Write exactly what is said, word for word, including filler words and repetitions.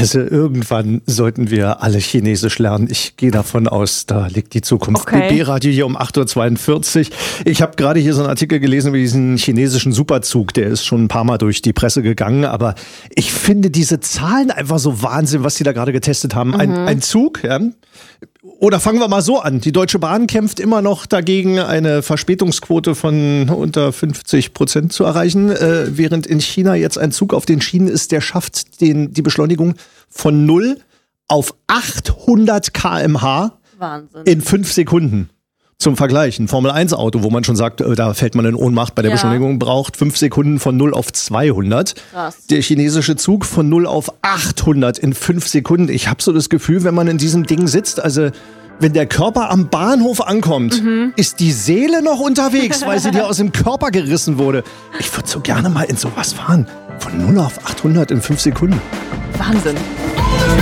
Also irgendwann sollten wir alle Chinesisch lernen. Ich gehe davon aus, da liegt die Zukunft. Okay. B B-Radio hier um acht Uhr zweiundvierzig. Ich habe gerade hier so einen Artikel gelesen über diesen chinesischen Superzug. Der ist schon ein paar Mal durch die Presse gegangen. Aber ich finde diese Zahlen einfach so Wahnsinn, was die da gerade getestet haben. Ein, Mhm. ein Zug, ja. Oder fangen wir mal so an. Die Deutsche Bahn kämpft immer noch dagegen, eine Verspätungsquote von unter fünfzig Prozent zu erreichen, äh, während in China jetzt ein Zug auf den Schienen ist, der schafft den, die Beschleunigung von null auf achthundert Kilometer pro Stunde Wahnsinn. in fünf Sekunden. Zum Vergleich, ein Formel eins Auto, wo man schon sagt, äh, da fällt man in Ohnmacht bei der Ja. Beschleunigung, braucht fünf Sekunden von null auf zweihundert. Krass. Der chinesische Zug von null auf achthundert in fünf Sekunden. Ich habe so das Gefühl, wenn man in diesem Ding sitzt, also wenn der Körper am Bahnhof ankommt, Mhm. ist die Seele noch unterwegs, weil sie dir aus dem Körper gerissen wurde. Ich würde so gerne mal in sowas fahren. Von null auf achthundert in fünf Sekunden. Wahnsinn.